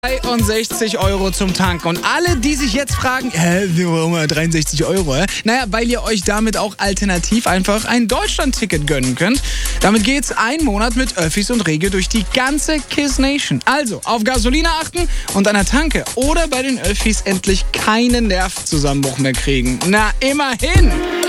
63 € zum Tanken. Und alle, die sich jetzt fragen, warum 63 €? Naja, weil ihr euch damit auch alternativ einfach ein Deutschland-Ticket gönnen könnt. Damit geht's einen Monat mit Öffis und Regio durch die ganze Kiss Nation. Also, auf Gasolina achten und an der Tanke oder bei den Öffis endlich keinen Nervenzusammenbruch mehr kriegen. Na, immerhin!